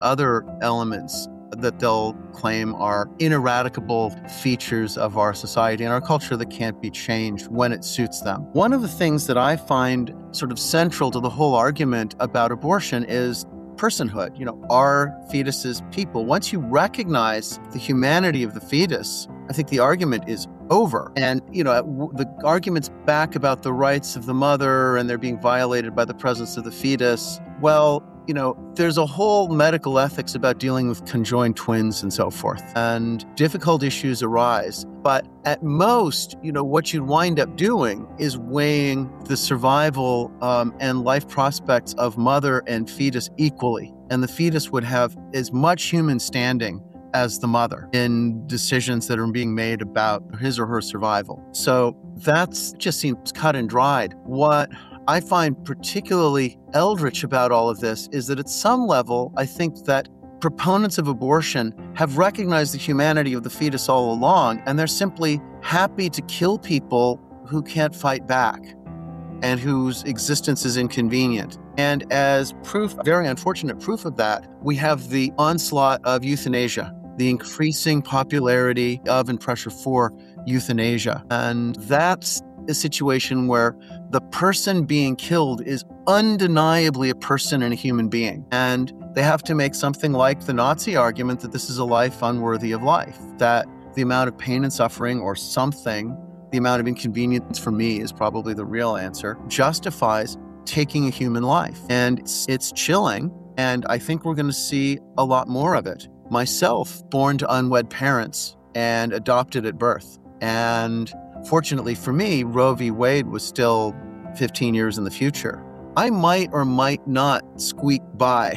other elements that they'll claim are ineradicable features of our society and our culture that can't be changed when it suits them. One of the things that I find sort of central to the whole argument about abortion is personhood. Are fetuses people? Once you recognize the humanity of the fetus, I think the argument is over. And, the arguments back about the rights of the mother and they're being violated by the presence of the fetus, well, there's a whole medical ethics about dealing with conjoined twins and so forth, and difficult issues arise. But at most, what you'd wind up doing is weighing the survival and life prospects of mother and fetus equally. And the fetus would have as much human standing as the mother in decisions that are being made about his or her survival. So that just seems cut and dried. What I find particularly eldritch about all of this is that at some level, I think that proponents of abortion have recognized the humanity of the fetus all along, and they're simply happy to kill people who can't fight back and whose existence is inconvenient. And as proof, very unfortunate proof of that, we have the onslaught of euthanasia, the increasing popularity of and pressure for euthanasia. And that's a situation where the person being killed is undeniably a person and a human being. And they have to make something like the Nazi argument that this is a life unworthy of life, that the amount of pain and suffering or something, the amount of inconvenience for me is probably the real answer, justifies taking a human life. And it's chilling, and I think we're going to see a lot more of it. Myself, born to unwed parents and adopted at birth. And fortunately for me, Roe v. Wade was still 15 years in the future. I might or might not squeak by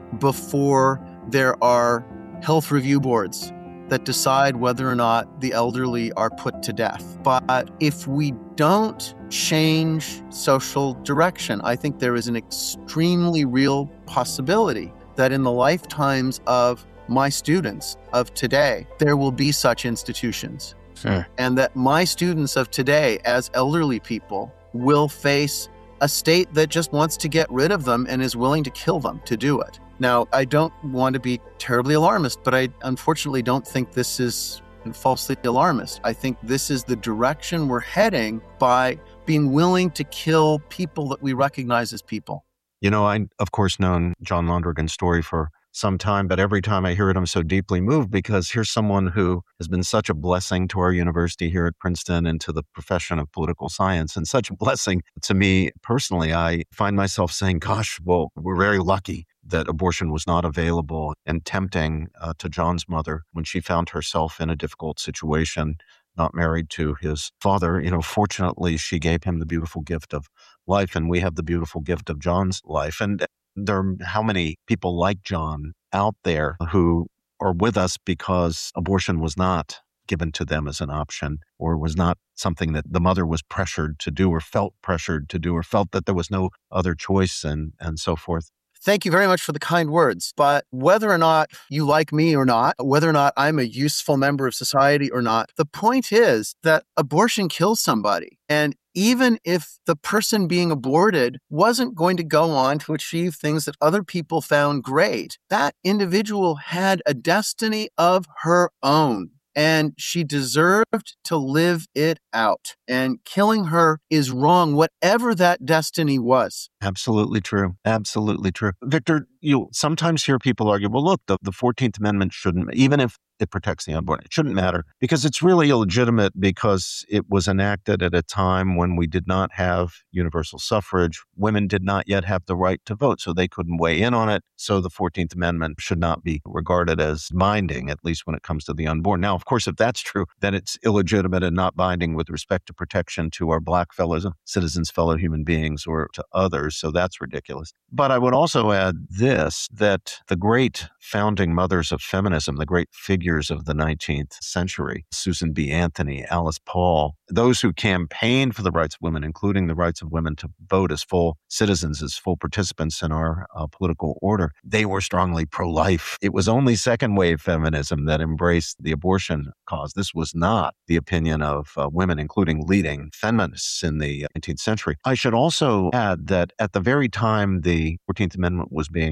before there are health review boards that decide whether or not the elderly are put to death. But if we don't change social direction, I think there is an extremely real possibility that in the lifetimes of my students of today, there will be such institutions. Sure. And that my students of today, as elderly people, will face a state that just wants to get rid of them and is willing to kill them to do it. Now, I don't want to be terribly alarmist, but I unfortunately don't think this is falsely alarmist. I think this is the direction we're heading by being willing to kill people that we recognize as people. I, of course, known John Londrigan's story for some time, but every time I hear it, I'm so deeply moved because here's someone who has been such a blessing to our university here at Princeton and to the profession of political science, and such a blessing to me personally. I find myself saying, gosh, well, we're very lucky that abortion was not available and tempting to John's mother when she found herself in a difficult situation, not married to his father. Fortunately, she gave him the beautiful gift of life, and we have the beautiful gift of John's life. And there are how many people like John out there who are with us because abortion was not given to them as an option, or was not something that the mother was pressured to do or felt pressured to do or felt that there was no other choice and so forth. Thank you very much for the kind words. But whether or not you like me or not, whether or not I'm a useful member of society or not, the point is that abortion kills somebody. And even if the person being aborted wasn't going to go on to achieve things that other people found great, that individual had a destiny of her own. And she deserved to live it out. And killing her is wrong, whatever that destiny was. Absolutely true. Absolutely true. Victor, you sometimes hear people argue, well, look, the 14th Amendment shouldn't, even if it protects the unborn, it shouldn't matter because it's really illegitimate because it was enacted at a time when we did not have universal suffrage. Women did not yet have the right to vote, so they couldn't weigh in on it. So the 14th Amendment should not be regarded as binding, at least when it comes to the unborn. Now, of course, if that's true, then it's illegitimate and not binding with respect to protection to our Black fellow citizens, fellow human beings, or to others. So that's ridiculous. But I would also add this, that the great founding mothers of feminism, the great figures of the 19th century, Susan B. Anthony, Alice Paul, those who campaigned for the rights of women, including the rights of women to vote as full citizens, as full participants in our political order, they were strongly pro-life. It was only second wave feminism that embraced the abortion cause. This was not the opinion of women, including leading feminists in the 19th century. I should also add that at the very time the 14th Amendment was being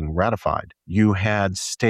being ratified. You had states